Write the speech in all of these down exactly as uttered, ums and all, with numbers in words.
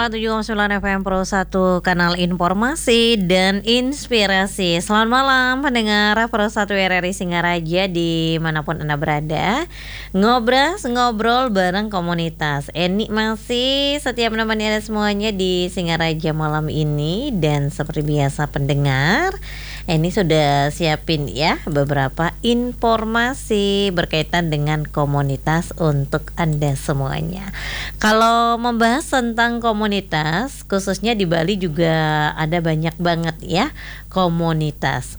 Adalah tujuh koma sembilan F M Pro satu, kanal informasi dan inspirasi. Selamat malam pendengar Pro satu R R I Singaraja dimanapun Anda berada. Ngobras, ngobrol bareng komunitas. Eni masih setia menemani Anda semuanya di Singaraja malam ini. Dan seperti biasa pendengar, Eni sudah siapin ya beberapa informasi berkaitan dengan komunitas untuk Anda semuanya. Kalau membahas tentang komunitas, khususnya di Bali juga ada banyak banget ya komunitas.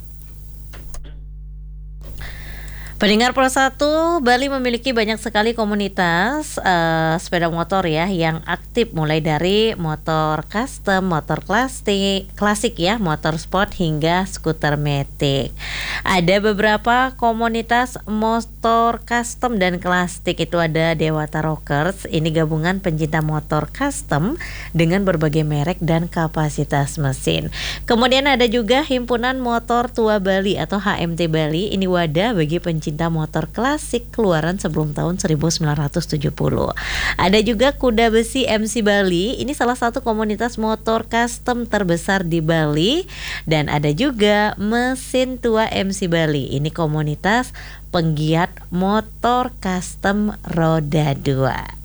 Pendengar Pro satu, Bali memiliki banyak sekali komunitas uh, sepeda motor ya yang aktif, mulai dari motor custom, motor klasik, klasik ya, motor sport hingga skuter matic. Ada beberapa komunitas motor custom dan klasik, itu ada Dewata Rockers. Ini gabungan pencinta motor custom dengan berbagai merek dan kapasitas mesin. Kemudian ada juga Himpunan Motor Tua Bali atau H M T Bali. Ini wadah bagi pencinta motor klasik keluaran sebelum tahun seribu sembilan ratus tujuh puluh. Ada juga Kuda Besi M C Bali. Ini salah satu komunitas motor custom terbesar di Bali. Dan ada juga Mesin Tua M C Bali. Ini komunitas penggiat motor custom roda dua.